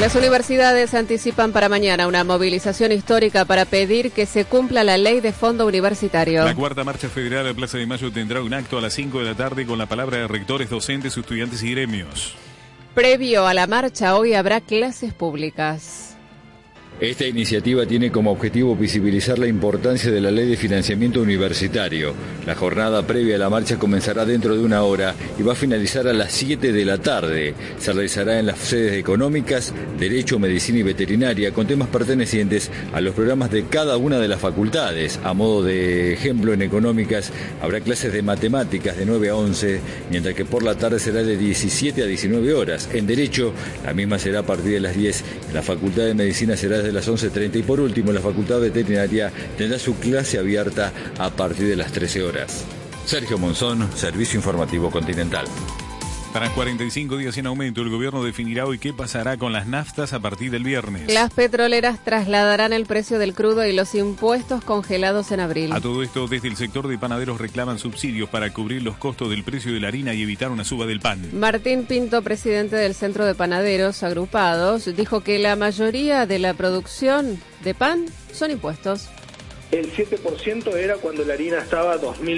Las universidades anticipan para mañana una movilización histórica para pedir que se cumpla la ley de fondo universitario. La cuarta marcha federal a Plaza de Mayo tendrá un acto a las 5 de la tarde con la palabra de rectores, docentes, estudiantes y gremios. Previo a la marcha, hoy habrá clases públicas. Esta iniciativa tiene como objetivo visibilizar la importancia de la ley de financiamiento universitario. La jornada previa a la marcha comenzará dentro de una hora y va a finalizar a las 7 de la tarde. Se realizará en las sedes económicas, Derecho, Medicina y Veterinaria, con temas pertenecientes a los programas de cada una de las facultades. A modo de ejemplo, en económicas habrá clases de matemáticas de 9 a 11, mientras que por la tarde será de 17 a 19 horas. En Derecho, la misma será a partir de las 10. En la Facultad de Medicina será desde las 11:30 y por último la Facultad Veterinaria tendrá su clase abierta a partir de las 13 horas. Sergio Monzón, Servicio Informativo Continental. Tras 45 días en aumento, el gobierno definirá hoy qué pasará con las naftas a partir del viernes. Las petroleras trasladarán el precio del crudo y los impuestos congelados en abril. A todo esto, desde el sector de panaderos reclaman subsidios para cubrir los costos del precio de la harina y evitar una suba del pan. Martín Pinto, presidente del Centro de Panaderos Agrupados, dijo que la mayoría de la producción de pan son impuestos. El 7% era cuando la harina estaba a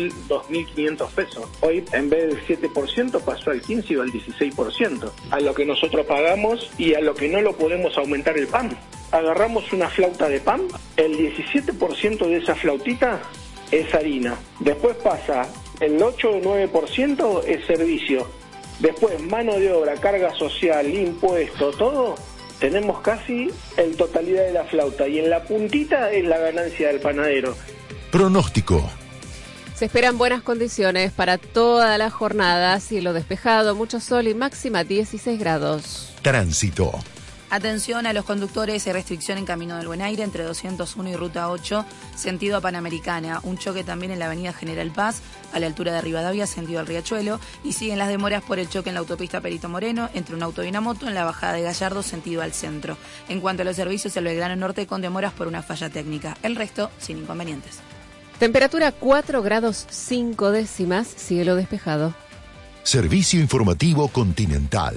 2.500 pesos. Hoy, en vez del 7%, pasó al 15% y al 16%. A lo que nosotros pagamos y a lo que no lo podemos aumentar el pan. Agarramos una flauta de pan, el 17% de esa flautita es harina. Después pasa el 8 o 9% es servicio. Después mano de obra, carga social, impuesto, todo. Tenemos casi el totalidad de la flauta y en la puntita es la ganancia del panadero. Pronóstico. Se esperan buenas condiciones para toda la jornada, cielo despejado, mucho sol y máxima 16 grados. Tránsito. Atención a los conductores y restricción en Camino del Buen Aire entre 201 y Ruta 8, sentido a Panamericana. Un choque también en la avenida General Paz, a la altura de Rivadavia, sentido al Riachuelo. Y siguen las demoras por el choque en la autopista Perito Moreno, entre un auto y una moto, en la bajada de Gallardo, sentido al centro. En cuanto a los servicios, el Belgrano Norte con demoras por una falla técnica. El resto, sin inconvenientes. Temperatura 4 grados 5 décimas, cielo despejado. Servicio Informativo Continental.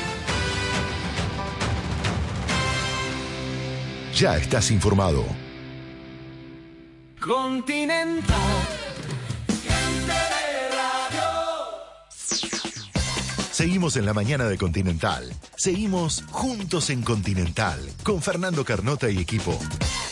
Ya estás informado. Continental. Seguimos en la mañana de Continental. Seguimos juntos en Continental con Fernando Carnota y equipo.